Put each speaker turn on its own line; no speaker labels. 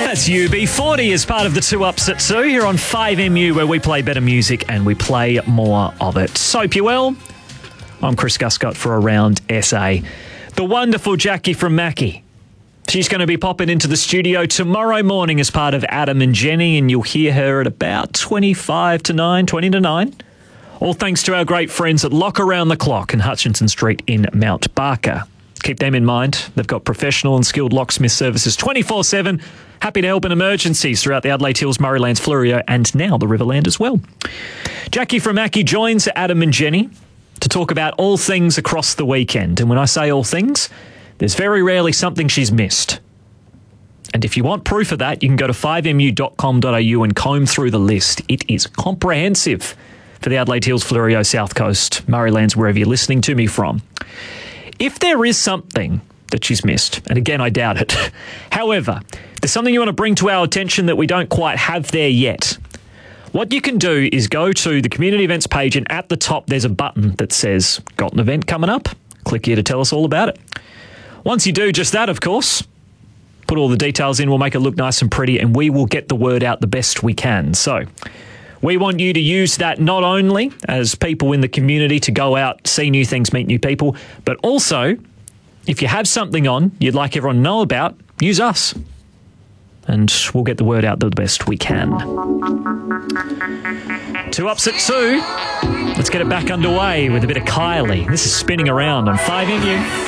That's UB40 as part of the 2 Ups at 2 here on 5MU, where we play better music and we play more of it. Soap you well. I'm Chris Guscott for Around SA. The wonderful Jackie from Mackie. She's going to be popping into the studio tomorrow morning as part of Adam and Jenny, and you'll hear her at about 20 to 9. All thanks to our great friends at Lock Around the Clock in Hutchinson Street in Mount Barker. Keep them in mind. They've got professional and skilled locksmith services 24/7. Happy to help in emergencies throughout the Adelaide Hills, Murraylands, Fleurieu and now the Riverland as well. Jackie from Mackie joins Adam and Jenny to talk about all things across the weekend. And when I say all things, there's very rarely something she's missed. And if you want proof of that, you can go to 5mu.com.au and comb through the list. It is comprehensive for the Adelaide Hills, Fleurieu, South Coast, Murraylands, wherever you're listening to me from. If there is something that she's missed, and again, I doubt it. However, if there's something you want to bring to our attention that we don't quite have there yet, what you can do is go to the community events page, and at the top, there's a button that says, got an event coming up? Click here to tell us all about it. Once you do just that, of course, put all the details in, we'll make it look nice and pretty, and we will get the word out the best we can. So we want you to use that not only as people in the community to go out, see new things, meet new people, but also, if you have something on you'd like everyone to know about, use us. And we'll get the word out the best we can. 2 Ups at 2. Let's get it back underway with a bit of Kylie. This is Spinning Around on 5MU.